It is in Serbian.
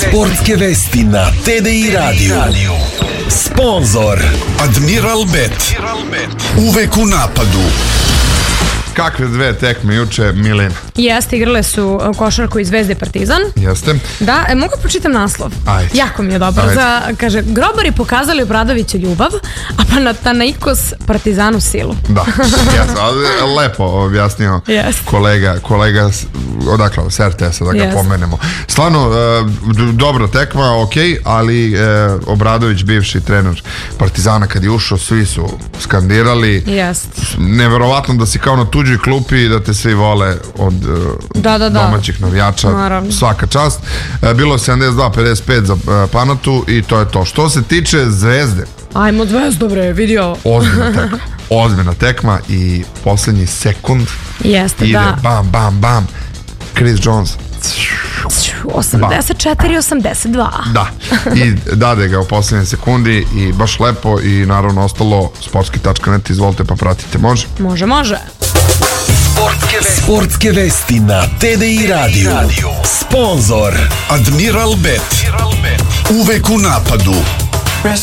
Sportske vesti na TDI radiju. Sponzor Admiral Bet. Uvek u napadu. Kakve dve tekme juče, Milena? Jeste, igrale su košarku iz Zvezde Partizan. Jeste. Da, mogu pročitam naslov? Ajde. Jako mi je dobro. Kaže, grobari pokazali Obradoviću ljubav, a Panathinaikos Partizanu silu. Da, lepo objasnio kolega odakle, s RTS-a, da ga pomenemo. Stvarno, dobra tekma, ok, ali Obradović, bivši trener Partizana, kad je ušao, svi su skandirali. Neverovatno da si kao na tuđoj klupi i da te svi vole od domaćih navijača. Naravno. Svaka čast. Bilo je 72-55 za Panatu i to je to. Što se tiče Zvezde, ajmo Zvezdu, bre, vidio. Ozbiljna tekma i poslednji sekund ide bam, bam, bam, Chris Jones 84-82. Da, i dade ga u poslednje sekundi i baš lepo i naravno ostalo sportski.net, izvolite pa pratite, može? Može. Sportske vesti na TDI radiju. Sponzor Admiral Bet. Uvek u napadu.